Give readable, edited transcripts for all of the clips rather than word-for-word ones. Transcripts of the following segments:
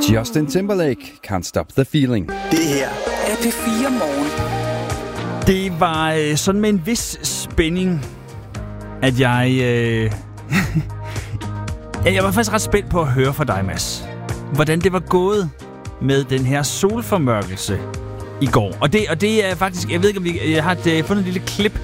Justin Timberlake, Can't Stop the Feeling. Det her er P4 Morgen. Det var sådan med en vis spænding, at jeg var faktisk ret spændt på at høre fra dig, Mads, hvordan det var gået med den her solformørkelse i går. Og det er faktisk, jeg ved ikke om jeg har fundet et lille klip,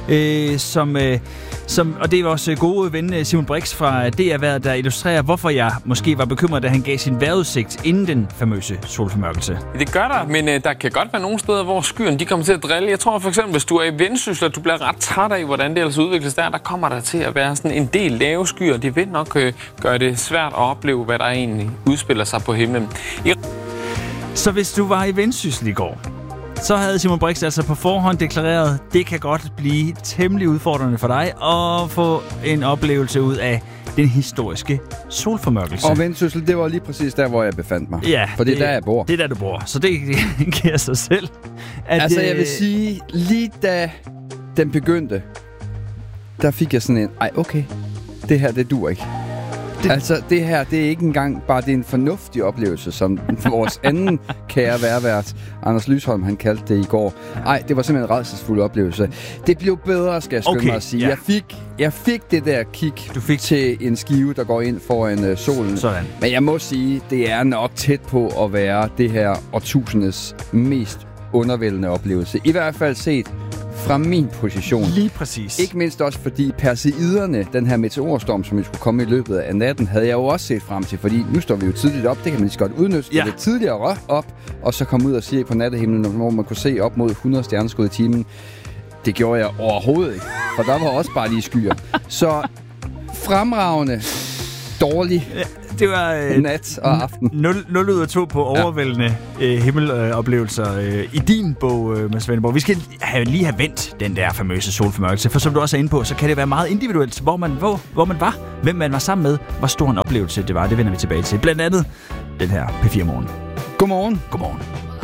og det er vores gode ven Simon Brix fra DR, der illustrerer, hvorfor jeg måske var bekymret, da han gav sin vejrudsigt inden den famøse solformørkelse. Det gør der, men der kan godt være nogle steder, hvor skyerne de kommer til at drille. Jeg tror for eksempel, hvis du er i Vendsyssel, og du bliver ret træt af, hvordan det ellers udvikles der kommer der til at være sådan en del lave skyer. Det vil nok gøre det svært at opleve, hvad der egentlig udspiller sig på himlen. Så hvis du var i Vendsyssel i går, så havde Simon Brix altså på forhånd deklareret, det kan godt blive temmelig udfordrende for dig at få en oplevelse ud af den historiske solformørkelse. Og Vendsyssel, det var lige præcis der, hvor jeg befandt mig. Ja, for det er der, jeg bor. Det er der, du bor. Så det giver sig selv. Altså, jeg vil sige, lige da den begyndte, der fik jeg sådan en, okay, det her, det duer ikke. Altså, det her, det er ikke engang bare det er en fornuftig oplevelse, som vores anden kære værvært, Anders Lysholm, han kaldte det i går. Det var simpelthen en rædselsfuld oplevelse. Det blev bedre, skal jeg skynde mig at sige. Ja. Jeg fik det der kig til en skive, der går ind foran solen. Sådan. Men jeg må sige, det er nok tæt på at være det her årtusindets mest undervældende oplevelse. I hvert fald set fra min position. Lige præcis. Ikke mindst også fordi Perseiderne, den her meteorstorm, som skulle komme i løbet af natten, havde jeg jo også set frem til, fordi nu står vi jo tidligt op, det kan man lige godt udnytte, lidt tidligere op, og så komme ud og se på nattehimlen, hvor man kunne se op mod 100 stjerneskud i timen. Det gjorde jeg overhovedet ikke, for der var også bare lige skyer. Så fremragende, dårlig det var nat og aften. 0 ud af 2 på overvældende himmeloplevelser i din bog, Mads Svendborg. Vi skal lige have vendt den der famøse solformørkelse, for som du også er inde på, så kan det være meget individuelt, hvor man var, hvem man var sammen med, hvor stor en oplevelse det var. Det vender vi tilbage til. Blandt andet den her P4 Morgen. Godmorgen. Godmorgen.